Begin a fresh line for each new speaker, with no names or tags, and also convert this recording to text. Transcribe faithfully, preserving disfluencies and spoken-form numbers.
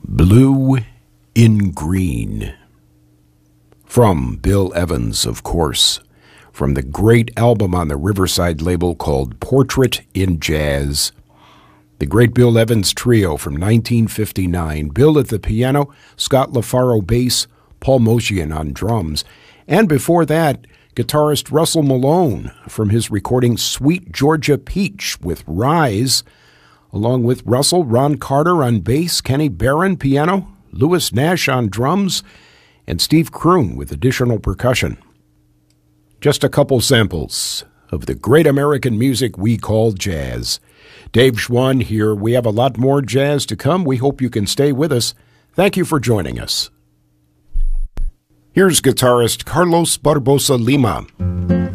Blue in Green. From Bill Evans, of course, from the great album on the Riverside label called Portrait in Jazz. The great Bill Evans Trio from nineteen fifty-nine. Bill at the piano, Scott LaFaro bass, Paul Motian on drums. And before that, guitarist Russell Malone from his recording Sweet Georgia Peach with Rise. Along with Russell, Ron Carter on bass, Kenny Barron piano, Louis Nash on drums, and Steve Kroon with additional percussion. Just a couple samples of the great American music we call jazz. Dave Schwann here. We have a lot more jazz to come. We hope you can stay with us. Thank you for joining us. Here's guitarist Carlos Barbosa Lima.